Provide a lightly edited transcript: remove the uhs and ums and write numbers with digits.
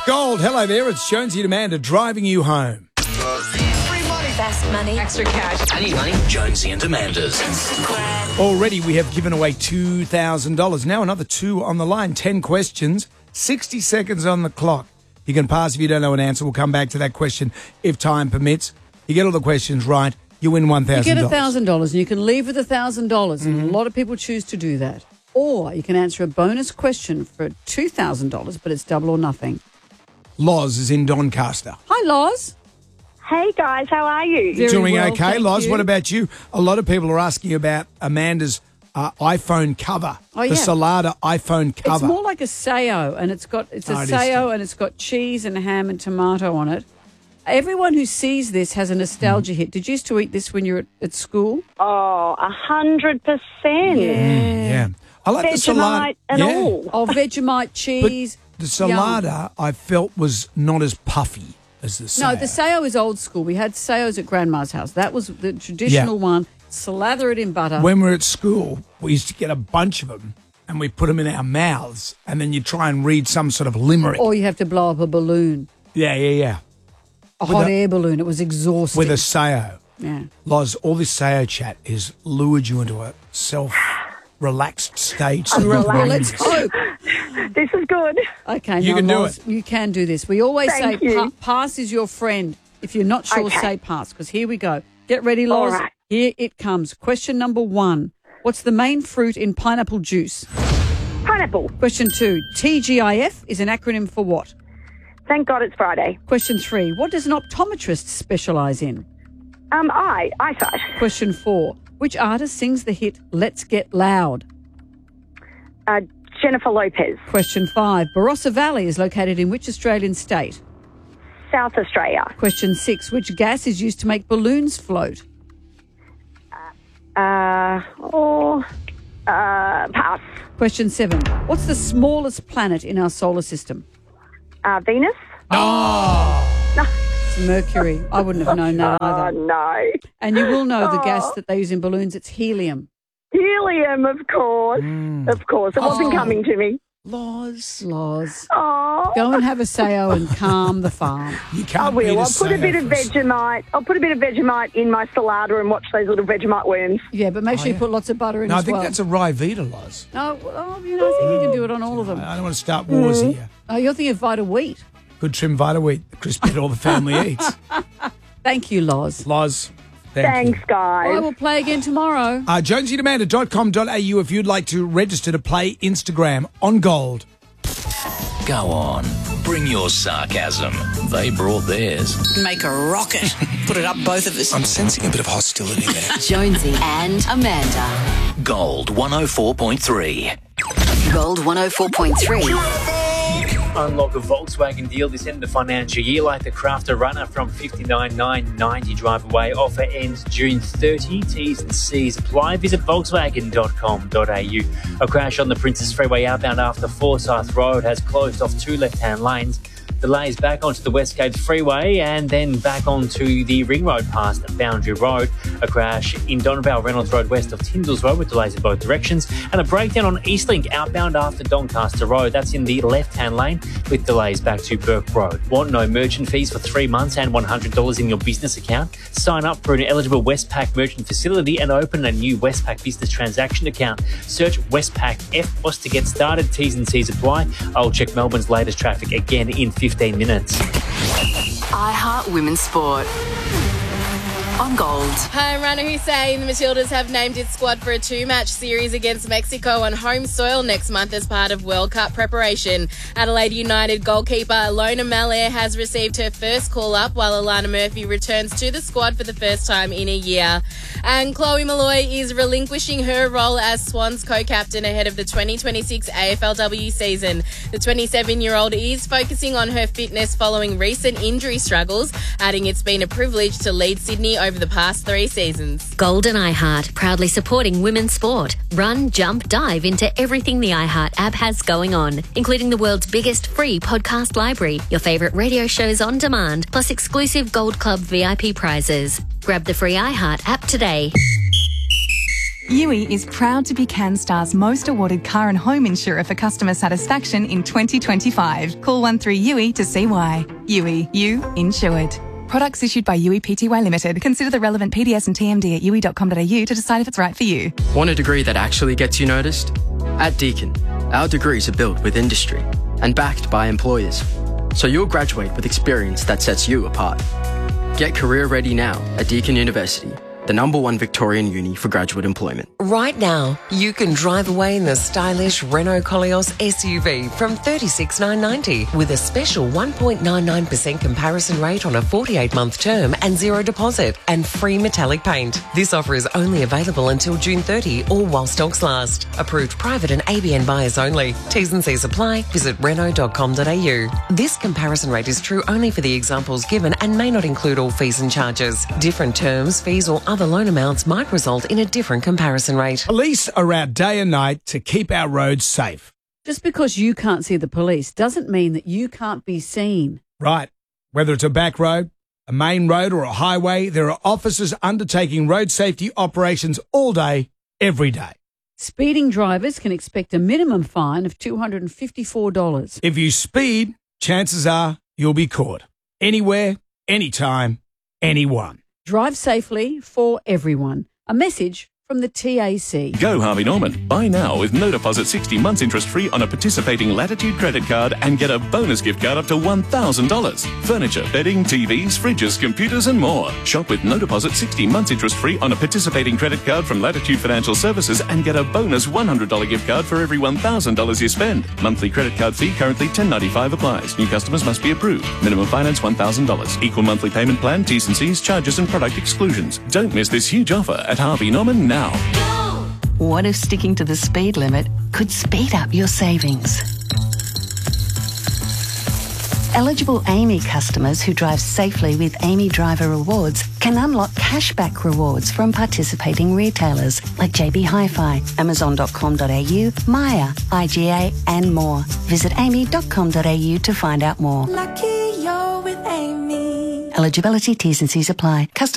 Gold, hello there. It's Jonesy and Amanda driving you home. Free money. Fast money. Extra cash. I need money. Jonesy and Amanda's. Already we have given away $2,000. Now another 2 on the line. 10 questions, 60 seconds on the clock. You can pass if you don't know an answer. We'll come back to that question if time permits. You get all the questions right, you win $1,000. You get $1,000 and you can leave with $1,000. And a lot of people choose to do that. Or you can answer a bonus question for $2,000, but it's double or nothing. Loz is in Doncaster. Hi, Loz. Hey guys, how are you? Very Doing well, okay, thank Loz. you. What about you? A lot of people are asking about Amanda's iPhone cover. Oh, the yeah. Salada iPhone cover. It's more like a Sayo, and it's a it is Sayo, too. and it's got cheese and ham and tomato on it. Everyone who sees this has a nostalgia hit. Did you used to eat this when you were at school? Oh, 100%. Yeah. I like the Salada. Vegemite and all. Oh, Vegemite, cheese. The Salada, I felt, was not as puffy as the Sayo. No, the Sayo is old school. We had Sayos at Grandma's house. That was the traditional one. Slather it in butter. When we were at school, we used to get a bunch of them and we put them in our mouths and then you try and read some sort of limerick. Or you have to blow up a balloon. Yeah. A hot air balloon. It was exhausting. With a Sayo. Yeah. Loz, all this Sayo chat has lured you into a self-relaxed state. Well, let's hope. This is good. Okay, You now, can do Loz, it. You can do this. We always Thank say you. pass is your friend. If you're not sure, Okay. say pass, because here we go. Get ready, Loz. All right. Here it comes. Question number 1. What's the main fruit in pineapple juice? Pineapple. Question 2. TGIF is an acronym for what? Thank God it's Friday. Question 3. What does an optometrist specialise in? Eyesight. Question 4. Which artist sings the hit Let's Get Loud? Jennifer Lopez. Question 5. Barossa Valley is located in which Australian state? South Australia. Question 6. Which gas is used to make balloons float? Pass. Question 7. What's the smallest planet in our solar system? Venus. It's Mercury. I wouldn't have known that Oh, either. no. And you will know the gas that they use in balloons. It's helium. Helium, of course. Of course. It wasn't coming to me. Loz. Oh. Go and have a Sayo and calm the farm. You I can't beat will. I'll Sayo put a bit of for us. Vegemite. I'll put a bit of Vegemite in my salada and watch those little Vegemite worms. Yeah, but make sure you put lots of butter in No, I as think well. that's a Rye Vita, Loz. No, well, I think you can do it on all of them. I don't want to start wars here. Oh, you're thinking of Vita Wheat. Good trim Vita Wheat, the crispy that all the family eats. Thank you, Loz. Loz, thank Thanks, you. guys. I will play again tomorrow. JonesyandAmanda.com.au if you'd like to register to play Instagram on Gold. Go on. Bring your sarcasm. They brought theirs. Make a rocket. Put it up both of us. I'm sensing a bit of hostility there. Jonesy and Amanda. Gold 104.3. Gold 104.3. Unlock a Volkswagen deal this end of the financial year, like the Crafter Runner from $59,990 drive away. Offer ends June 30. T's and C's apply. Visit Volkswagen.com.au. A crash on the Princess Freeway outbound after Forsyth Road has closed off 2 left-hand lanes. Delays back onto the West Cape Freeway and then back onto the Ring Road past Boundary Road. A crash in Donavale Reynolds Road west of Tyndalls Road with delays in both directions. And a breakdown on Eastlink outbound after Doncaster Road. That's in the left-hand lane with delays back to Burke Road. Want no merchant fees for 3 months and $100 in your business account? Sign up for an eligible Westpac merchant facility and open a new Westpac business transaction account. Search Westpac FBOS to get started. T's and C's apply. I'll check Melbourne's latest traffic again in 15 minutes. iHeart Women's Sport. On Gold. Hi, I'm Rana Hussein. The Matildas have named its squad for a 2-match series against Mexico on home soil next month as part of World Cup preparation. Adelaide United goalkeeper Alona Malaire has received her first call-up, while Alana Murphy returns to the squad for the first time in a year. And Chloe Malloy is relinquishing her role as Swans co-captain ahead of the 2026 AFLW season. The 27-year-old is focusing on her fitness following recent injury struggles, adding it's been a privilege to lead Sydney over the past 3 seasons. Gold and iHeart, proudly supporting women's sport. Run, jump, dive into everything the iHeart app has going on, including the world's biggest free podcast library, your favourite radio shows on demand, plus exclusive Gold Club VIP prizes. Grab the free iHeart app today. Yui is proud to be CanStar's most awarded car and home insurer for customer satisfaction in 2025. Call 13Yui to see why. Yui, you insured. Products issued by Yui Pty Limited. Consider the relevant PDS and TMD at yui.com.au to decide if it's right for you. Want a degree that actually gets you noticed? At Deakin, our degrees are built with industry and backed by employers, so you'll graduate with experience that sets you apart. Get career ready now at Deakin University, the #1 Victorian uni for graduate employment. Right now, you can drive away in the stylish Renault Koleos SUV from $36,990 with a special 1.99% comparison rate on a 48-month term and zero deposit and free metallic paint. This offer is only available until June 30 or while stocks last. Approved private and ABN buyers only. T's and C's apply. Visit Renault.com.au. This comparison rate is true only for the examples given and may not include all fees and charges. Different terms, fees or other loan amounts might result in a different comparison rate. Police are out day and night to keep our roads safe. Just because you can't see the police doesn't mean that you can't be seen. Right. Whether it's a back road, a main road or a highway, there are officers undertaking road safety operations all day, every day. Speeding drivers can expect a minimum fine of $254. If you speed, chances are you'll be caught. Anywhere, anytime, anyone. Drive safely for everyone. A message from the TAC. Go Harvey Norman. Buy now with no deposit 60 months interest free on a participating Latitude credit card and get a bonus gift card up to $1,000. Furniture, bedding, TVs, fridges, computers and more. Shop with no deposit 60 months interest free on a participating credit card from Latitude Financial Services and get a bonus $100 gift card for every $1,000 you spend. Monthly credit card fee currently $10.95 applies. New customers must be approved. Minimum finance $1,000. Equal monthly payment plan, T's and C's, charges and product exclusions. Don't miss this huge offer at Harvey Norman now. What if sticking to the speed limit could speed up your savings? Eligible Amy customers who drive safely with Amy Driver Rewards can unlock cashback rewards from participating retailers like JB Hi-Fi, Amazon.com.au, Maya, IGA and more. Visit amy.com.au to find out more. Lucky you're with Amy. Eligibility, T's and C's apply. Custom